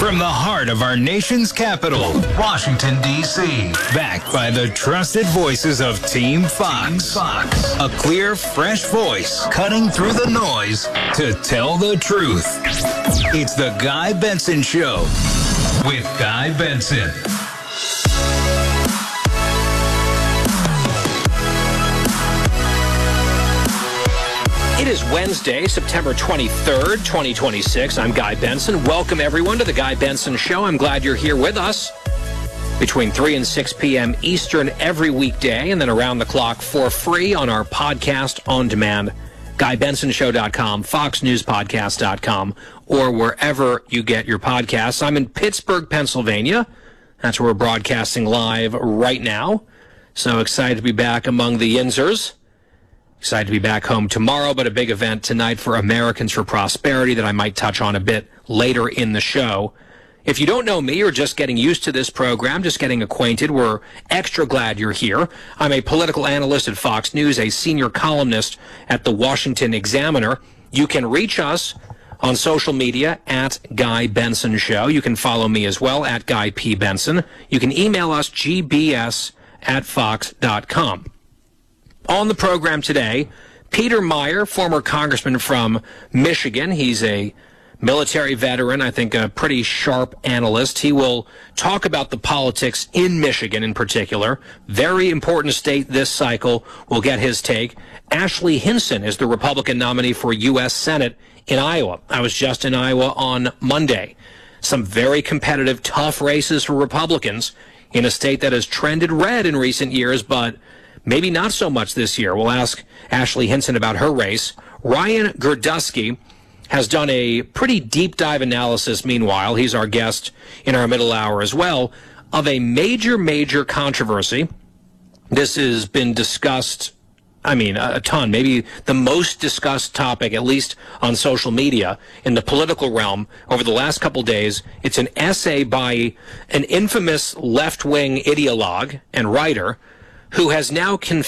From the heart of our nation's capital, Washington, D.C. Backed by the trusted voices of Team Fox. A clear, fresh voice cutting through the noise to tell the truth. It's the Guy Benson Show with Guy Benson. It is Wednesday, September 23rd, 2026. I'm Guy Benson. Welcome, everyone, to the Guy Benson Show. I'm glad you're here with us between 3 and 6 p.m. Eastern every weekday, and then around the clock for free on our podcast on demand, GuyBensonShow.com, FoxNewsPodcast.com, or wherever you get your podcasts. I'm in Pittsburgh, Pennsylvania. That's where we're broadcasting live right now. So excited to be back among the Yinzers. Excited to be back home tomorrow, but a big event tonight for Americans for Prosperity that I might touch on a bit later in the show. If you don't know me or just getting used to this program, just getting acquainted, we're extra glad you're here. I'm a political analyst at Fox News, a senior columnist at the Washington Examiner. You can reach us on social media at Guy Benson Show. You can follow me as well at Guy P. Benson. You can email us gbs@fox.com. On the program today, Peter Meijer, former congressman from Michigan. He's a military veteran, I think a pretty sharp analyst. He will talk about the politics in Michigan in particular. Very important state this cycle. We'll get his take. Ashley Hinson is the Republican nominee for U.S. Senate in Iowa. I was just in Iowa on Monday. Some very competitive, tough races for Republicans in a state that has trended red in recent years, but maybe not so much this year. We'll ask Ashley Hinson about her race. Ryan Girdusky has done a pretty deep dive analysis, meanwhile. He's our guest in our middle hour as well, of a major controversy. This has been discussed, a ton, maybe the most discussed topic, at least on social media, in the political realm over the last couple days. It's an essay by an infamous left-wing ideologue and writer who has now